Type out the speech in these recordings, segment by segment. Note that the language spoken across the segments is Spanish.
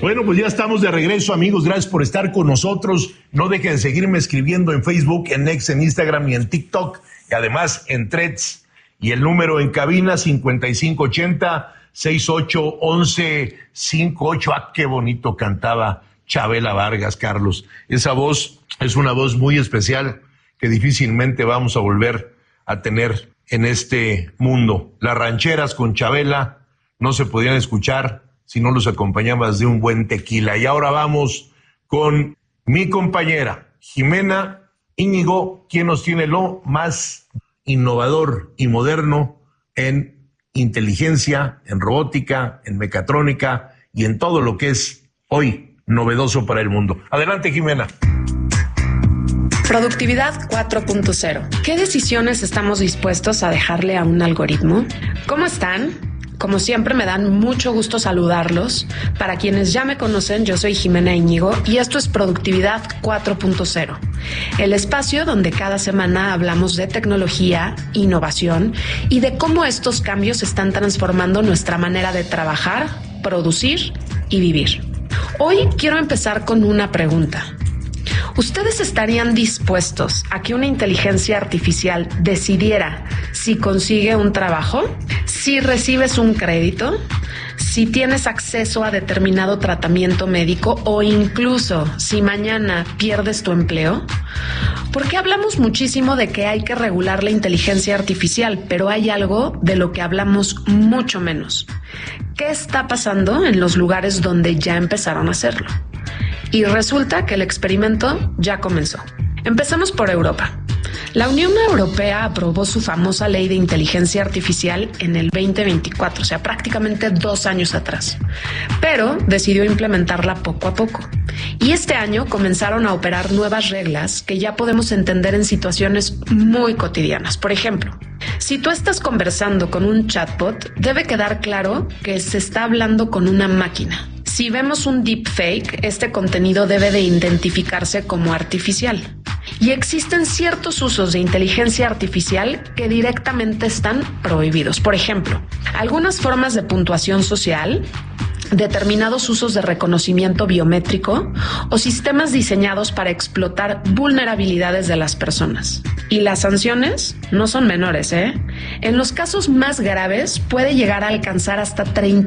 Bueno, pues ya estamos de regreso, amigos. Gracias por estar con nosotros. No dejen de seguirme escribiendo en Facebook, en X, en Instagram y en TikTok. Y además en Threads. Y el número en cabina 5580-681158. Ah, qué bonito cantaba Chabela Vargas, Carlos. Esa voz es una voz muy especial que difícilmente vamos a volver a tener en este mundo. Las rancheras con Chabela no se podían escuchar si no los acompañabas de un buen tequila. Y ahora vamos con mi compañera Jimena Íñigo, quien nos tiene lo más innovador y moderno en inteligencia, en robótica, en mecatrónica y en todo lo que es hoy novedoso para el mundo. Adelante, Jimena. Productividad 4.0. ¿Qué decisiones estamos dispuestos a dejarle a un algoritmo? ¿Cómo están? Como siempre, me dan mucho gusto saludarlos. Para quienes ya me conocen, yo soy Jimena Íñigo y esto es Productividad 4.0, el espacio donde cada semana hablamos de tecnología, innovación y de cómo estos cambios están transformando nuestra manera de trabajar, producir y vivir. Hoy quiero empezar con una pregunta. ¿Ustedes estarían dispuestos a que una inteligencia artificial decidiera si consigue un trabajo, si recibes un crédito, si tienes acceso a determinado tratamiento médico o incluso si mañana pierdes tu empleo? Porque hablamos muchísimo de que hay que regular la inteligencia artificial, pero hay algo de lo que hablamos mucho menos. ¿Qué está pasando en los lugares donde ya empezaron a hacerlo? Y resulta que el experimento ya comenzó. Empezamos por Europa. La Unión Europea aprobó su famosa ley de inteligencia artificial en el 2024, o sea, prácticamente 2 años atrás. Pero decidió implementarla poco a poco. Y este año comenzaron a operar nuevas reglas que ya podemos entender en situaciones muy cotidianas. Por ejemplo, si tú estás conversando con un chatbot, debe quedar claro que se está hablando con una máquina. Si vemos un deepfake, este contenido debe de identificarse como artificial. Y existen ciertos usos de inteligencia artificial que directamente están prohibidos. Por ejemplo, algunas formas de puntuación social, determinados usos de reconocimiento biométrico o sistemas diseñados para explotar vulnerabilidades de las personas. Y las sanciones no son menores, ¿eh? En los casos más graves puede llegar a alcanzar hasta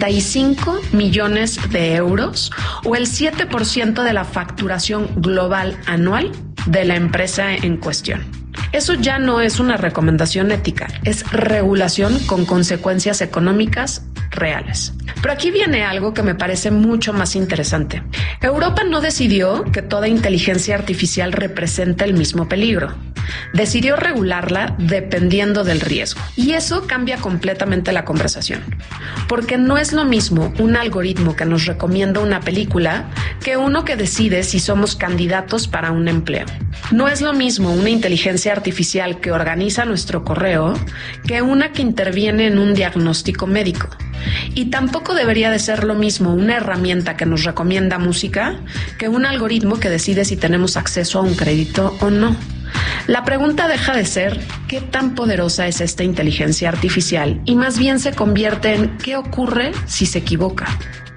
35 millones de euros o el 7% de la facturación global anual de la empresa en cuestión. Eso ya no es una recomendación ética, es regulación con consecuencias económicas reales. Pero aquí viene algo que me parece mucho más interesante. Europa no decidió que toda inteligencia artificial representa el mismo peligro. Decidió regularla dependiendo del riesgo. Y eso cambia completamente la conversación. Porque no es lo mismo un algoritmo que nos recomienda una película que uno que decide si somos candidatos para un empleo. No es lo mismo una inteligencia artificial que organiza nuestro correo que una que interviene en un diagnóstico médico. Y tampoco debería de ser lo mismo una herramienta que nos recomienda música que un algoritmo que decide si tenemos acceso a un crédito o no. La pregunta deja de ser qué tan poderosa es esta inteligencia artificial y más bien se convierte en qué ocurre si se equivoca.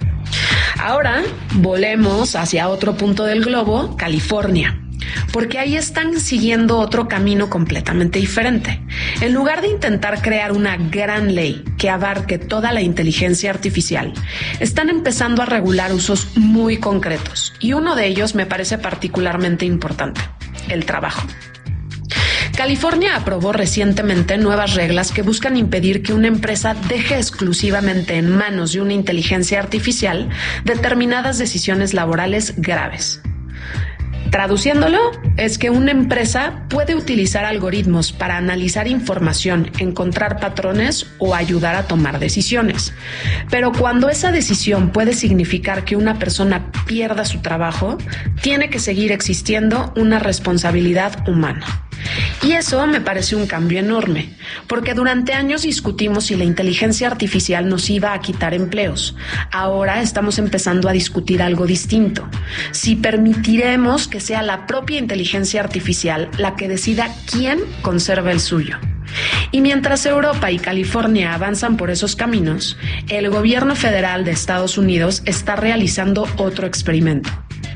Ahora volemos hacia otro punto del globo, California. Porque ahí están siguiendo otro camino completamente diferente. En lugar de intentar crear una gran ley que abarque toda la inteligencia artificial, están empezando a regular usos muy concretos. Y uno de ellos me parece particularmente importante: el trabajo. California aprobó recientemente nuevas reglas que buscan impedir que una empresa deje exclusivamente en manos de una inteligencia artificial determinadas decisiones laborales graves. Traduciéndolo, es que una empresa puede utilizar algoritmos para analizar información, encontrar patrones o ayudar a tomar decisiones. Pero cuando esa decisión puede significar que una persona pierda su trabajo, tiene que seguir existiendo una responsabilidad humana. Y eso me parece un cambio enorme, porque durante años discutimos si la inteligencia artificial nos iba a quitar empleos. Ahora estamos empezando a discutir algo distinto: si permitiremos que sea la propia inteligencia artificial la que decida quién conserva el suyo. Y mientras Europa y California avanzan por esos caminos, el gobierno federal de Estados Unidos está realizando otro experimento.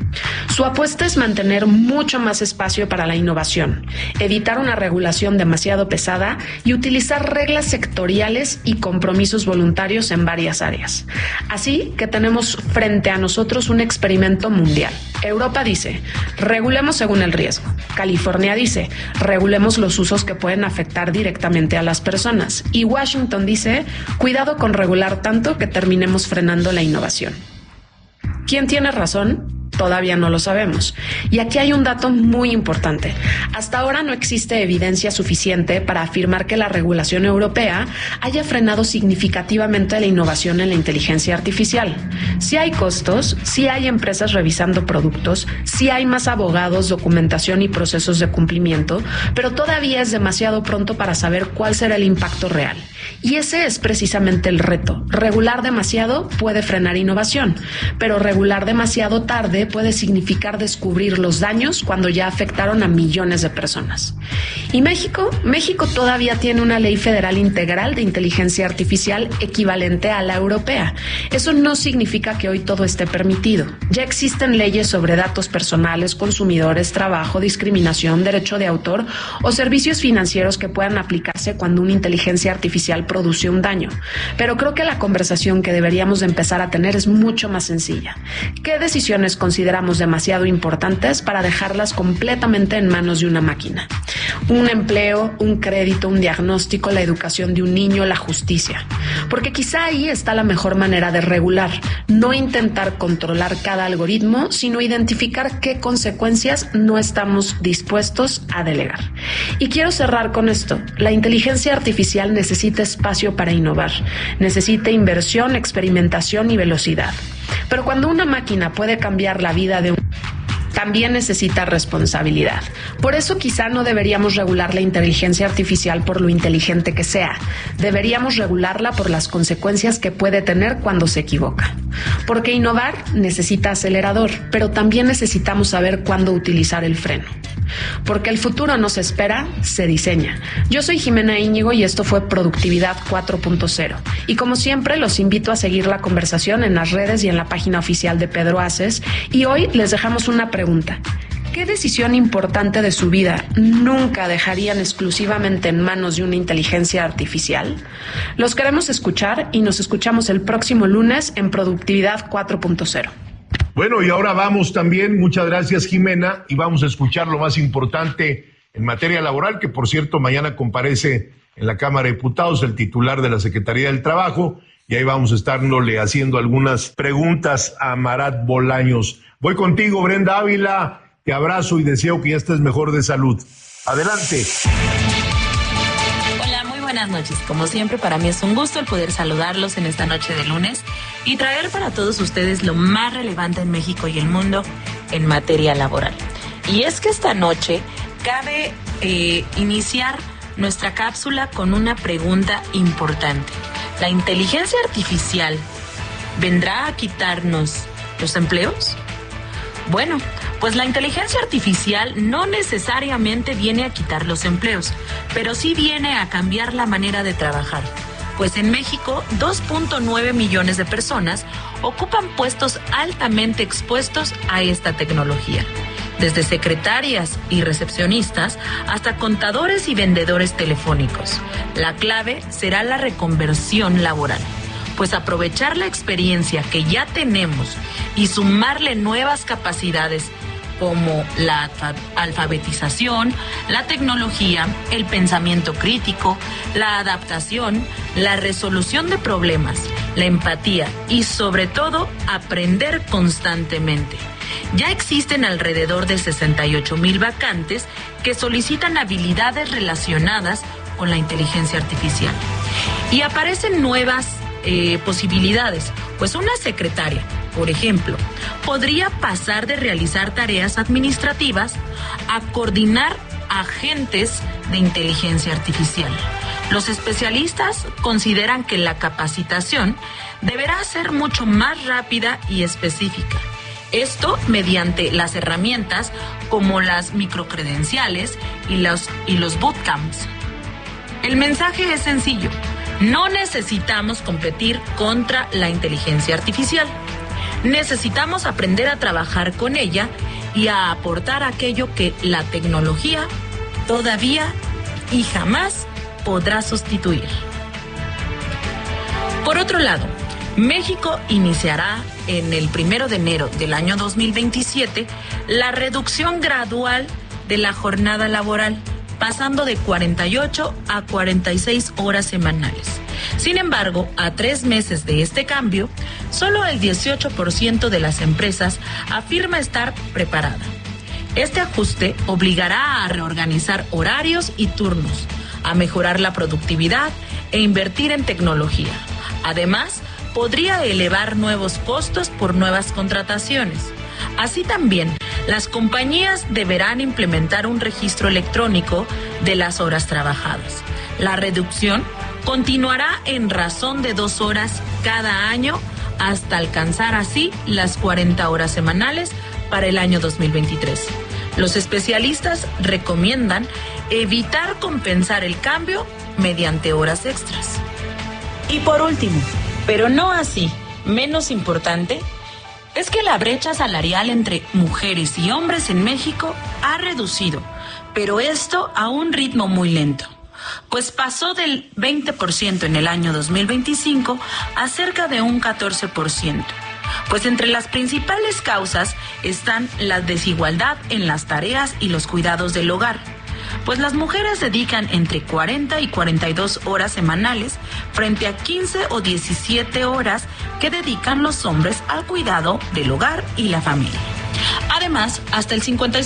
Su apuesta es mantener mucho más espacio para la innovación, evitar una regulación demasiado pesada y utilizar reglas sectoriales y compromisos voluntarios en varias áreas. Así que tenemos frente a nosotros un experimento mundial. Europa dice, regulemos según el riesgo. California dice, regulemos los usos que pueden afectar directamente a las personas. Y Washington dice, cuidado con regular tanto que terminemos frenando la innovación. ¿Quién tiene razón? Todavía no lo sabemos. Y aquí hay un dato muy importante. Hasta ahora no existe evidencia suficiente para afirmar que la regulación europea haya frenado significativamente la innovación en la inteligencia artificial. Sí hay costos, sí hay empresas revisando productos, sí hay más abogados, documentación y procesos de cumplimiento, pero todavía es demasiado pronto para saber cuál será el impacto real. Y ese es precisamente el reto. Regular demasiado puede frenar innovación, pero regular demasiado tarde puede significar descubrir los daños cuando ya afectaron a millones de personas. ¿Y México? México todavía tiene una ley federal integral de inteligencia artificial equivalente a la europea. Eso no significa que hoy todo esté permitido. Ya existen leyes sobre datos personales, consumidores, trabajo, discriminación, derecho de autor o servicios financieros que puedan aplicarse cuando una inteligencia artificial produce un daño. Pero creo que la conversación que deberíamos de empezar a tener es mucho más sencilla. ¿Qué decisiones consideramos demasiado importantes para dejarlas completamente en manos de una máquina? Un empleo, un crédito, un diagnóstico, la educación de un niño, la justicia. Porque quizá ahí está la mejor manera de regular, no intentar controlar cada algoritmo, sino identificar qué consecuencias no estamos dispuestos a delegar. Y quiero cerrar con esto. La inteligencia artificial necesita espacio para innovar, necesita inversión, experimentación y velocidad. Pero cuando una máquina puede cambiar la vida de un también necesita responsabilidad. Por eso quizá no deberíamos regular la inteligencia artificial por lo inteligente que sea. Deberíamos regularla por las consecuencias que puede tener cuando se equivoca. Porque innovar necesita acelerador, pero también necesitamos saber cuándo utilizar el freno. Porque el futuro no se espera, se diseña. Yo soy Jimena Íñigo y esto fue Productividad 4.0. Y como siempre, los invito a seguir la conversación en las redes y en la página oficial de Pedro Aces. Y hoy les dejamos una pregunta. ¿Qué decisión importante de su vida nunca dejarían exclusivamente en manos de una inteligencia artificial? Los queremos escuchar y nos escuchamos el próximo lunes en Productividad 4.0. Bueno, y ahora vamos también, muchas gracias Jimena, y vamos a escuchar lo más importante en materia laboral, que por cierto mañana comparece en la Cámara de Diputados el titular de la Secretaría del Trabajo, y ahí vamos a estarle haciendo algunas preguntas a Marat Bolaños. Voy contigo, Brenda Ávila, te abrazo y deseo que ya estés mejor de salud. Adelante. Buenas noches. Como siempre, para mí es un gusto el poder saludarlos en esta noche de lunes y traer para todos ustedes lo más relevante en México y el mundo en materia laboral. Y es que esta noche cabe iniciar nuestra cápsula con una pregunta importante. ¿La inteligencia artificial vendrá a quitarnos los empleos? Bueno, pues la inteligencia artificial no necesariamente viene a quitar los empleos, pero sí viene a cambiar la manera de trabajar. Pues en México, 2.9 millones de personas ocupan puestos altamente expuestos a esta tecnología. Desde secretarias y recepcionistas hasta contadores y vendedores telefónicos. La clave será la reconversión laboral. Pues aprovechar la experiencia que ya tenemos y sumarle nuevas capacidades como la alfabetización, la tecnología, el pensamiento crítico, la adaptación, la resolución de problemas, la empatía y sobre todo aprender constantemente. Ya existen alrededor de 68,000 vacantes que solicitan habilidades relacionadas con la inteligencia artificial. Y aparecen nuevas posibilidades, pues una secretaria, por ejemplo, podría pasar de realizar tareas administrativas a coordinar agentes de inteligencia artificial. Los especialistas consideran que la capacitación deberá ser mucho más rápida y específica. Esto mediante las herramientas como las microcredenciales y los bootcamps. El mensaje es sencillo. No necesitamos competir contra la inteligencia artificial. Necesitamos aprender a trabajar con ella y a aportar aquello que la tecnología todavía y jamás podrá sustituir. Por otro lado, México iniciará en el 1 de enero del año 2027 la reducción gradual de la jornada laboral, pasando de 48 a 46 horas semanales. Sin embargo, a 3 meses de este cambio, solo el 18% de las empresas afirma estar preparada. Este ajuste obligará a reorganizar horarios y turnos, a mejorar la productividad e invertir en tecnología. Además, podría elevar nuevos costos por nuevas contrataciones. Así también, las compañías deberán implementar un registro electrónico de las horas trabajadas. La reducción continuará en razón de 2 horas cada año hasta alcanzar así las 40 horas semanales para el año 2023. Los especialistas recomiendan evitar compensar el cambio mediante horas extras. Y por último, pero no así menos importante, es que la brecha salarial entre mujeres y hombres en México ha reducido, pero esto a un ritmo muy lento, pues pasó del 20% en el año 2025 a cerca de un 14%. Pues entre las principales causas están la desigualdad en las tareas y los cuidados del hogar, pues las mujeres dedican entre 40 y 42 horas semanales frente a 15 o 17 horas que dedican los hombres al cuidado del hogar y la familia. Además, hasta el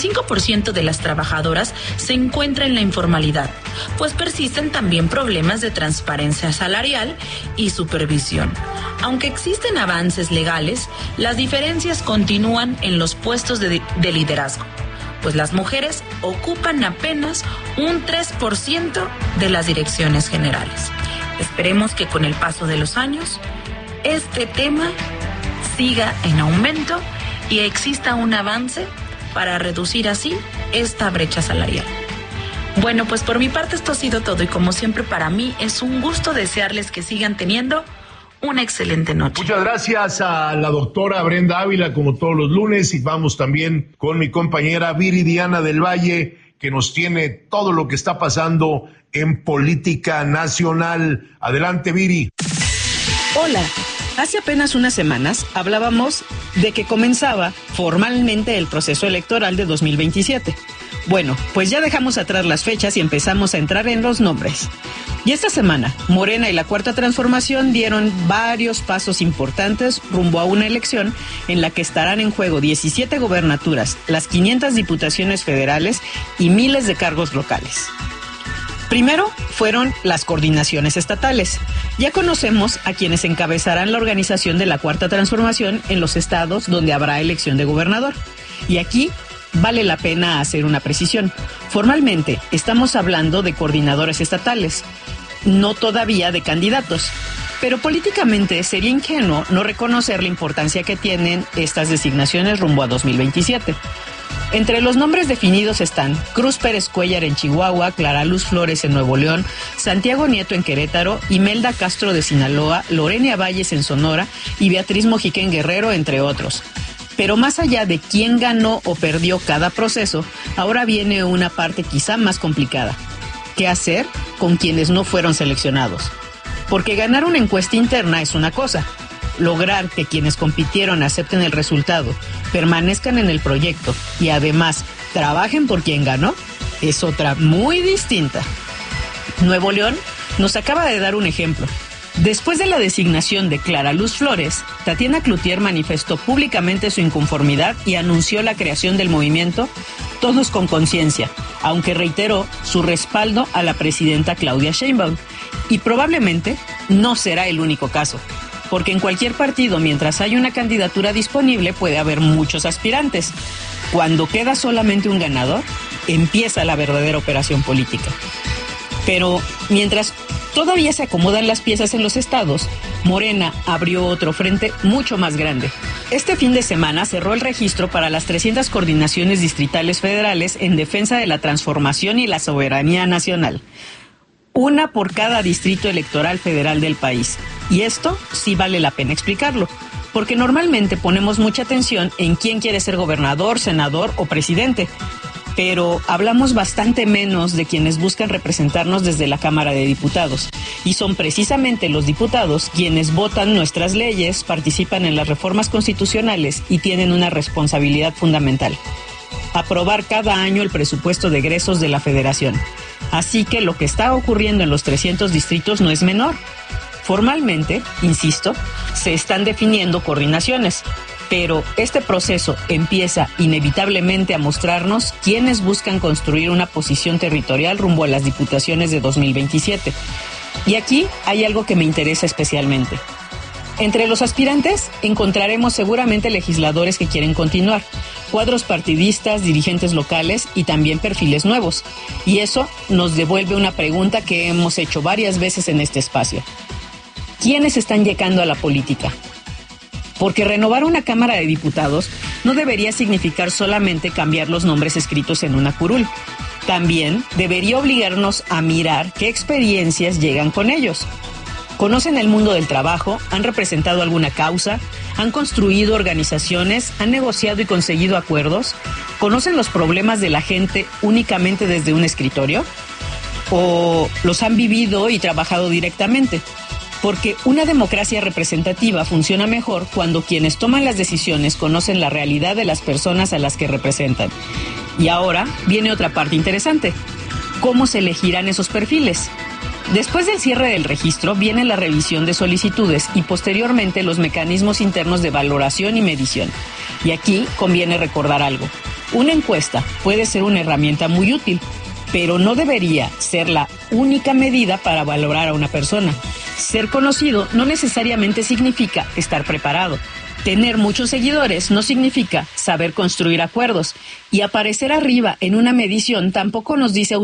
55% de las trabajadoras se encuentra en la informalidad, pues persisten también problemas de transparencia salarial y supervisión. Aunque existen avances legales, las diferencias continúan en los puestos de liderazgo, pues las mujeres ocupan apenas un 3% de las direcciones generales. Esperemos que con el paso de los años, este tema siga en aumento y exista un avance para reducir así esta brecha salarial. Bueno, pues por mi parte esto ha sido todo y como siempre para mí es un gusto desearles que sigan teniendo una excelente noche. Muchas gracias a la doctora Brenda Ávila como todos los lunes y vamos también con mi compañera Viridiana del Valle que nos tiene todo lo que está pasando en política nacional. Adelante, Viri. Hola. Hace apenas unas semanas hablábamos de que comenzaba formalmente el proceso electoral de 2027. Bueno, pues ya dejamos atrás las fechas y empezamos a entrar en los nombres. Y esta semana, Morena y la Cuarta Transformación dieron varios pasos importantes rumbo a una elección en la que estarán en juego 17 gobernaturas, las 500 diputaciones federales y miles de cargos locales. Primero fueron las coordinaciones estatales. Ya conocemos a quienes encabezarán la organización de la Cuarta Transformación en los estados donde habrá elección de gobernador. Y aquí vale la pena hacer una precisión. Formalmente estamos hablando de coordinadores estatales, no todavía de candidatos. Pero políticamente sería ingenuo no reconocer la importancia que tienen estas designaciones rumbo a 2027. Entre los nombres definidos están Cruz Pérez Cuéllar en Chihuahua, Clara Luz Flores en Nuevo León, Santiago Nieto en Querétaro, Imelda Castro de Sinaloa, Lorena Valles en Sonora y Beatriz Mojica en Guerrero, entre otros. Pero más allá de quién ganó o perdió cada proceso, ahora viene una parte quizá más complicada. ¿Qué hacer con quienes no fueron seleccionados? Porque ganar una encuesta interna es una cosa. Lograr que quienes compitieron acepten el resultado, permanezcan en el proyecto y además trabajen por quien ganó, es otra muy distinta. Nuevo León nos acaba de dar un ejemplo. Después de la designación de Clara Luz Flores, Tatiana Cloutier manifestó públicamente su inconformidad y anunció la creación del movimiento Todos con Conciencia, aunque reiteró su respaldo a la presidenta Claudia Sheinbaum. Y probablemente no será el único caso, porque en cualquier partido, mientras hay una candidatura disponible, puede haber muchos aspirantes. Cuando queda solamente un ganador, empieza la verdadera operación política. Pero mientras todavía se acomodan las piezas en los estados, Morena abrió otro frente mucho más grande. Este fin de semana cerró el registro para las 300 coordinaciones distritales federales en defensa de la transformación y la soberanía nacional. una por cada distrito electoral federal del país. Y esto sí vale la pena explicarlo, porque normalmente ponemos mucha atención en quién quiere ser gobernador, senador o presidente, pero hablamos bastante menos de quienes buscan representarnos desde la Cámara de Diputados. Y son precisamente los diputados quienes votan nuestras leyes, participan en las reformas constitucionales y tienen una responsabilidad fundamental: aprobar cada año el presupuesto de egresos de la Federación. Así que lo que está ocurriendo en los 300 distritos no es menor. Formalmente, insisto, se están definiendo coordinaciones, pero este proceso empieza inevitablemente a mostrarnos quiénes buscan construir una posición territorial rumbo a las diputaciones de 2027. Y aquí hay algo que me interesa especialmente. Entre los aspirantes encontraremos seguramente legisladores que quieren continuar, cuadros partidistas, dirigentes locales y también perfiles nuevos. Y eso nos devuelve una pregunta que hemos hecho varias veces en este espacio: ¿quiénes están llegando a la política? Porque renovar una Cámara de Diputados no debería significar solamente cambiar los nombres escritos en una curul. También debería obligarnos a mirar qué experiencias llegan con ellos. ¿Conocen el mundo del trabajo? ¿Han representado alguna causa? ¿Han construido organizaciones? ¿Han negociado y conseguido acuerdos? ¿Conocen los problemas de la gente únicamente desde un escritorio? ¿O los han vivido y trabajado directamente? Porque una democracia representativa funciona mejor cuando quienes toman las decisiones conocen la realidad de las personas a las que representan. Y ahora viene otra parte interesante: ¿cómo se elegirán esos perfiles? Después del cierre del registro viene la revisión de solicitudes y posteriormente los mecanismos internos de valoración y medición. Y aquí conviene recordar algo: una encuesta puede ser una herramienta muy útil, pero no debería ser la única medida para valorar a una persona. Ser conocido no necesariamente significa estar preparado. Tener muchos seguidores no significa saber construir acuerdos. Y aparecer arriba en una medición tampoco nos dice